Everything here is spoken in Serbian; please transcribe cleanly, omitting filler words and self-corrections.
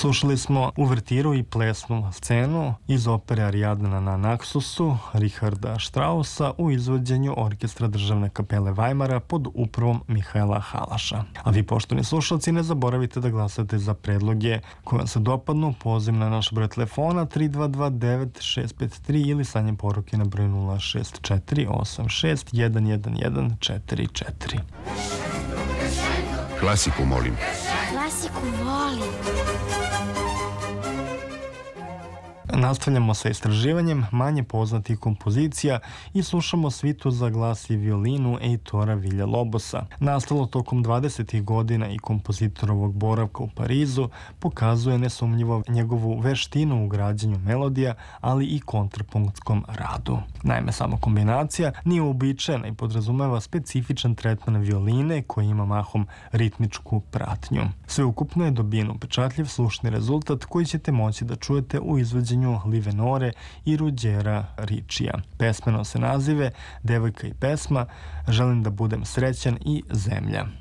Slušali smo uvertiru i plesnu scenu iz opere Ariadna na Naksusu Richarda Straussa u izvođenju Orkestra Državne kapele Vajmara pod upravom Mihaela Halaša. A vi, poštovani slušalci, ne zaboravite da glasate za predloge koje vam se dopadnu. Poziv na naš broj telefona 3229 ili slanje poruke na broj 06486111144. Klasiku molim. Klasiku volim. Nastavljamo sa istraživanjem manje poznatih kompozicija i slušamo svitu za glas i violinu Eitora Villa-Lobosa. Nastalo tokom 20. godina i kompozitorovog boravka u Parizu pokazuje nesumnjivo njegovu veštinu u građenju melodija, ali i kontrapunktskom radu. Naime, sama kombinacija nije uobičajena i podrazumeva specifičan tretman violine koji ima mahom ritmičku pratnju. Sveukupno je dobijen upečatljiv slušni rezultat koji ćete moći da čujete u izvođenju Livenore i Ruđera Ričija. Pesmeno se nazive Devojka i pesma, Želim da budem srećan i Zemlja.